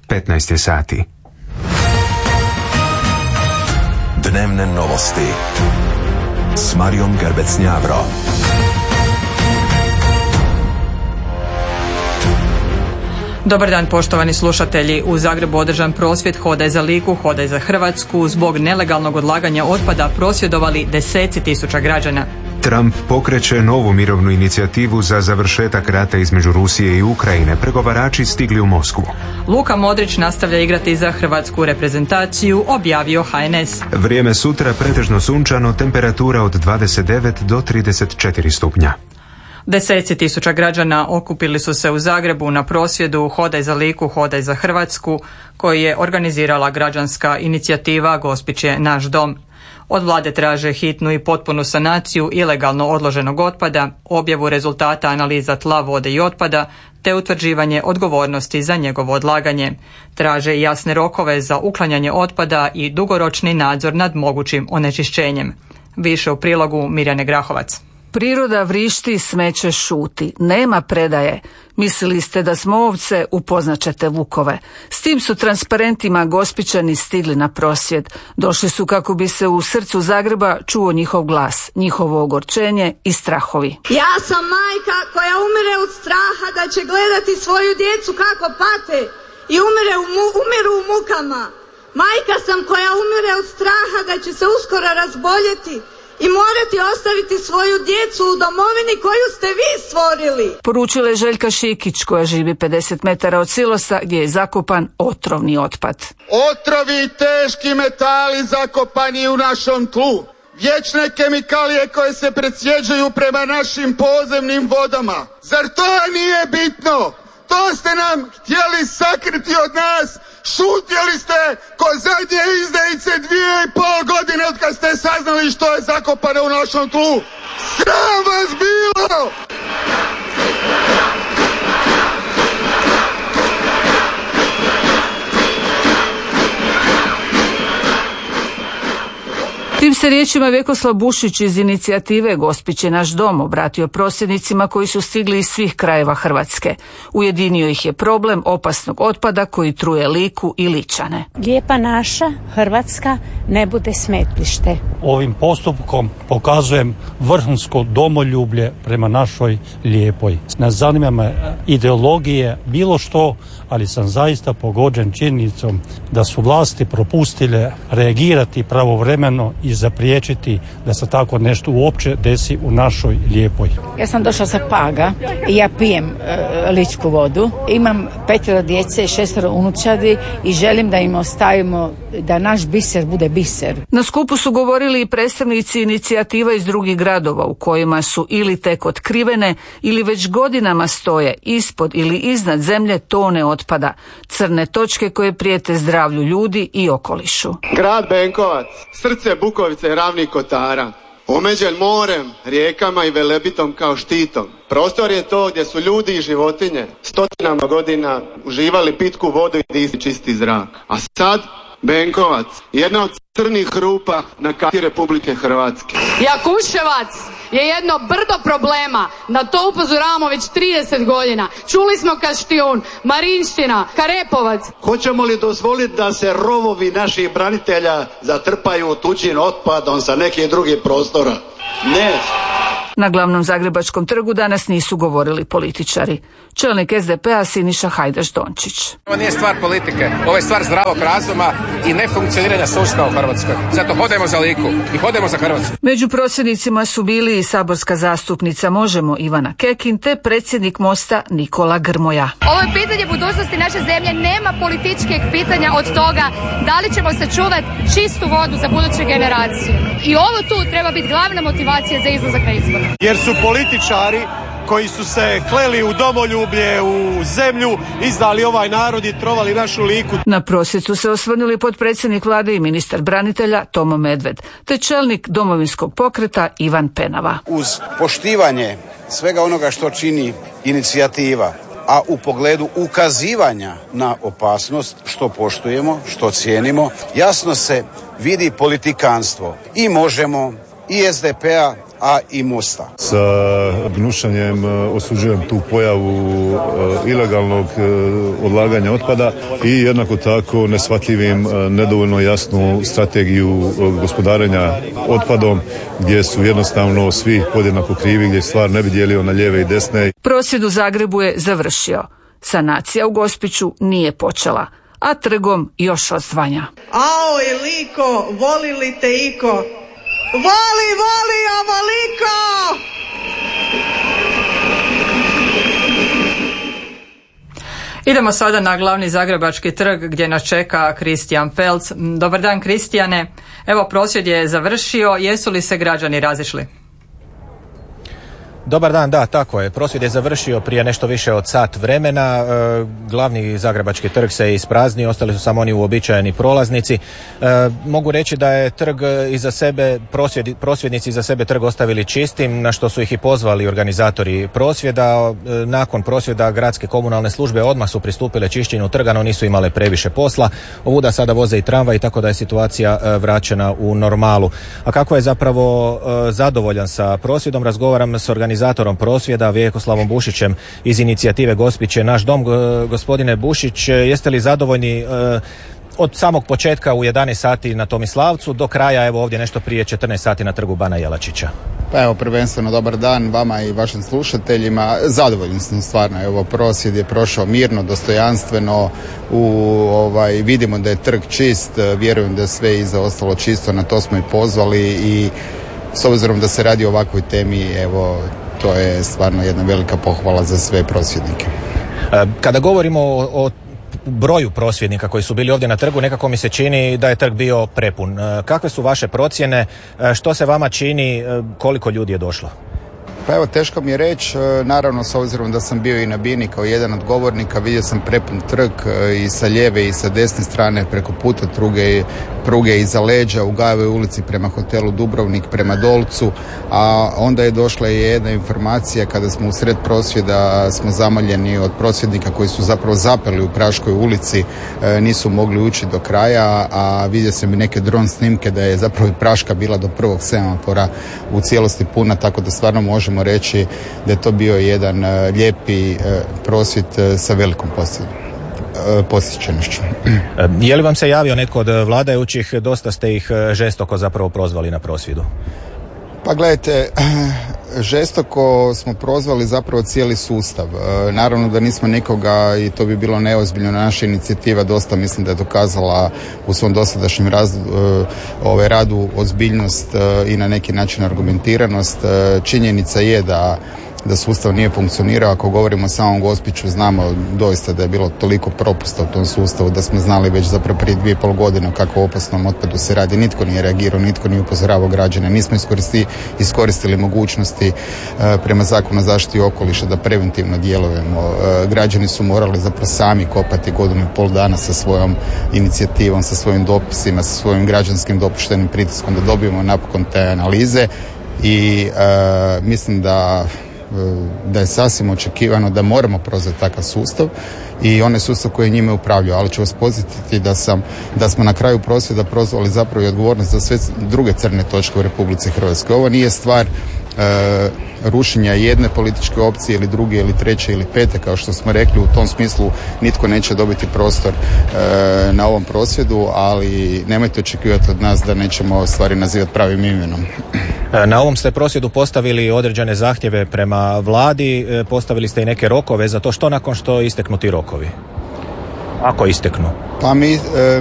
15 je sati. Dnevne novosti s Marijom Gerbec-Njavro. Dobar dan, poštovani slušatelji. U Zagrebu održan prosvjed Hodaj za Liku, Hodaj za Hrvatsku. Zbog nelegalnog odlaganja otpada prosvjedovali deseci tisuća građana. Trump pokreće novu mirovnu inicijativu za završetak rata između Rusije i Ukrajine. Pregovarači stigli u Moskvu. Luka Modrić nastavlja igrati za hrvatsku reprezentaciju, objavio HNS. Vrijeme sutra pretežno sunčano, temperatura od 29 do 34 stupnja. Deseci tisuća građana okupili su se u Zagrebu na prosvjedu Hodaj za Liku, Hodaj za Hrvatsku, koji je organizirala građanska inicijativa Gospić je naš dom. Od vlade traže hitnu i potpunu sanaciju ilegalno odloženog otpada, objavu rezultata analiza tla, vode i otpada, te utvrđivanje odgovornosti za njegovo odlaganje. Traže jasne rokove za uklanjanje otpada i dugoročni nadzor nad mogućim onečišćenjem. Više u prilogu Mirjane Grahovac. Priroda vrišti, smeće šuti. Nema predaje. Mislili ste da smo ovce, upoznat ćete vukove. S tim su transparentima Gospićani stigli na prosvjed. Došli su kako bi se u srcu Zagreba čuo njihov glas, njihovo ogorčenje i strahovi. Ja sam majka koja umire od straha da će gledati svoju djecu kako pate i umiru u mukama. Majka sam koja umire od straha da će se uskoro razboljeti i morati ostaviti svoju djecu u domovini koju ste vi stvorili. Poručila je Željka Šikić koja živi 50 metara od silosa gdje je zakopan otrovni otpad. Otrovi i teški metali zakopani u našom tlu. Vječne kemikalije koje se presjeđuju prema našim podzemnim vodama. Zar to nije bitno? To ste nam htjeli sakriti od nas. Šutjeli ste ko zadnje izdajice 2,5 godine od kad ste saznali što je zakopano u našom tlu. Sram vas bilo! Tim se riječima Vjekoslav Bušić iz inicijative Gospić je naš dom obratio prosvjednicima koji su stigli iz svih krajeva Hrvatske. Ujedinio ih je problem opasnog otpada koji truje Liku i Ličane. Lijepa naša Hrvatska ne bude smetlište. Ovim postupkom pokazujem vrhunsko domoljublje prema našoj lijepoj. Ne zanima me ideologije, bilo što, ali sam zaista pogođen činjenicom da su vlasti propustile reagirati pravovremeno i zapriječiti da se tako nešto uopće desi u našoj lijepoj. Ja sam došla sa Paga i ja pijem ličku vodu. Imam 5 djece, 6 unučadi i želim da im ostavimo da naš biser bude biser. Na skupu su govorili i predstavnici inicijativa iz drugih gradova u kojima su ili tek otkrivene ili već godinama stoje ispod ili iznad zemlje tone otpada, crne točke koje prijete zdravlju ljudi i okolišu. Grad Benkovac, srce Bukovice i Ravnih Kotara, omeđen morem, rijekama i Velebitom kao štitom. Prostor je to gdje su ljudi i životinje stotinama godina uživali pitku vodu i disali čisti zrak. A sad Benkovac, jedna od crnih rupa na karti Republike Hrvatske. Jakuševac je jedno brdo problema, na to upozoravamo već 30 godina. Čuli smo Kaštijun, Marinština, Karepovac. Hoćemo li dozvoliti da se rovovi naših branitelja zatrpaju tuđim otpadom sa nekih drugih prostora? Ne. Na glavnom zagrebačkom trgu danas nisu govorili političari. Čelnik SDP-a Siniša Hajdaš Dončić. Ovo nije stvar politike, ovo je stvar zdravog razuma i nefunkcioniranja sustava u Hrvatskoj. Zato hodemo za Liku i hodemo za Hrvatsku. Među prosvjednicima su bili i saborska zastupnica Možemo Ivana Kekin te predsjednik Mosta Nikola Grmoja. Ovo je pitanje budućnosti naše zemlje, nema političkih pitanja od toga da li ćemo sačuvati čistu vodu za buduće generacije. I ovo tu treba biti glavna motivacija za izlazak na izbore. Jer su političari koji su se kleli u domoljublje, u zemlju, izdali ovaj narod i trovali našu Liku. Na prosvjed su se osvrnuli potpredsjednik vlade i ministar branitelja Tomo Medved, te čelnik Domovinskog pokreta Ivan Penava. Uz poštivanje svega onoga što čini inicijativa, a u pogledu ukazivanja na opasnost, što poštujemo, što cijenimo, jasno se vidi politikanstvo i Možemo, i SDP-a, a i Mosta. Sa gnušanjem osuđujem tu pojavu ilegalnog odlaganja otpada i jednako tako neshvatljivim nedovoljno jasnu strategiju gospodarenja otpadom gdje su jednostavno svi podjednako krivi, gdje stvar ne bi dijelio na lijeve i desne. Prosvjed u Zagrebu je završio. Sanacija u Gospiću nije počela, a trgom još odzvanja. Ao je liko, voli li te iko? Voli, ovo liko! Idemo sada na glavni zagrebački trg gdje nas čeka Kristijan Pelc. Dobar dan, Kristijane. Evo, prosvjed je završio. Jesu li se građani razišli? Dobar dan, da, tako je. Prosvjed je završio prije nešto više od sat vremena. Glavni zagrebački trg se ispraznio, ostali su samo oni uobičajeni prolaznici. Mogu reći da je trg iza sebe, prosvjednici iza sebe trg ostavili čistim, na što su ih i pozvali organizatori prosvjeda. Nakon prosvjeda gradske komunalne službe odmah su pristupile čišćenju trga, no nisu imale previše posla. Ovuda sada voze i tramvaj, tako da je situacija vraćena u normalu. A kako je zapravo zadovoljan sa prosvjedom, razgovaram s organizatorom prosvjeda Vjekoslavom Bušićem iz inicijative Gospić je naš dom. Gospodine Bušić, jeste li zadovoljni od samog početka u 11 sati na Tomislavcu do kraja, evo ovdje nešto prije 14 sati na trgu Bana Jelačića? Pa evo, prvenstveno dobar dan vama i vašim slušateljima. Zadovoljni smo stvarno. Evo, prosvjed je prošao mirno, dostojanstveno. Vidimo da je trg čist, vjerujem da je sve iza ostalo čisto, na to smo i pozvali i s obzirom da se radi o ovakvoj temi, evo, to je stvarno jedna velika pohvala za sve prosvjednike. Kada govorimo o broju prosvjednika koji su bili ovdje na trgu, nekako mi se čini da je trg bio prepun. Kakve su vaše procjene? Što se vama čini? Koliko ljudi je došlo? Pa evo, teško mi je reći, naravno s obzirom da sam bio i na Bini kao jedan od govornika, vidio sam prepun trg i sa lijeve i sa desne strane, preko puta pruge iza leđa, u Gajevoj ulici prema hotelu Dubrovnik, prema Dolcu, a onda je došla i jedna informacija kada smo u sred prosvjeda smo zamoljeni od prosvjednika koji su zapravo zapeli u Praškoj ulici, nisu mogli ući do kraja, a vidio sam i neke dron snimke da je zapravo i Praška bila do prvog semafora u cijelosti puna, tako da stvarno možemo reći da je to bio jedan lijepi prosvjed sa velikom posjećenošću. Je li vam se javio netko od vladajućih? Dosta ste ih žestoko zapravo prozvali na prosvjedu. Pa gledajte, žestoko smo prozvali zapravo cijeli sustav. Naravno da nismo nikoga, i to bi bilo neozbiljno, naša inicijativa dosta mislim da je dokazala u svom dosadašnjem radu ozbiljnost i na neki način argumentiranost. Činjenica je da sustav nije funkcionirao. Ako govorimo o samom Gospiću, znamo doista da je bilo toliko propusta u tom sustavu da smo znali već zapravo prije 2,5 godine kako o opasnom otpadu se radi. Nitko nije reagirao, nitko nije upozoravao građane. Nismo iskoristili mogućnosti prema Zakonu o zaštiti okoliša da preventivno djelujemo. Građani su morali zapravo sami kopati 1,5 dana sa svojom inicijativom, sa svojim dopisima, sa svojim građanskim dopuštenim pritiskom da dobijemo napokon te analize i mislim da je sasvim očekivano da moramo prozvati takav sustav i onaj sustav koji je njime upravljao, ali ću vas podsjetiti da smo na kraju prosvjeda prozvali zapravo i odgovornost za sve druge crne točke u Republici Hrvatskoj. Ovo nije stvar rušenja jedne političke opcije ili druge ili treće ili pete, kao što smo rekli. U tom smislu nitko neće dobiti prostor na ovom prosvjedu, ali nemojte očekivati od nas da nećemo stvari nazivati pravim imenom. Na ovom ste prosvjedu postavili određene zahtjeve prema vladi, postavili ste i neke rokove za to. Što nakon što isteknu ti rokovi? Ako isteknu? Pa